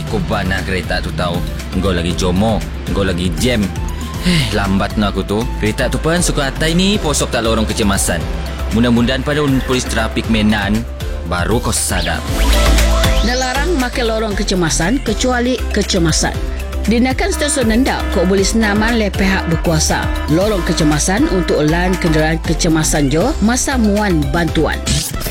Aku bana kereta tu tahu. Engkau lagi jomo, engkau lagi jam. Lambat nak aku tu. Kereta tu pun suka atai ni posok tak lorong kecemasan. Mudah-mudahan pada polis trafik Menan baru kau sadar. Dilarang makai lorong kecemasan kecuali kecemasan. Dinakan stesen nendak kau boleh senaman oleh pihak berkuasa. Lorong kecemasan untuk lan kenderaan kecemasan jo masa muan bantuan.